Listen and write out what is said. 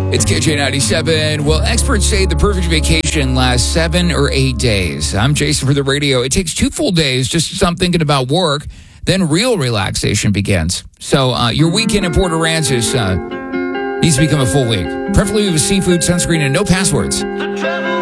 It's KJ97. Well, experts say the perfect vacation lasts 7 or 8 days. I'm Jason for the radio. It takes 2 full days just to stop thinking about work. Then real relaxation begins. So your weekend in Port Aransas needs to become a full week. Preferably with seafood, sunscreen, and no passwords.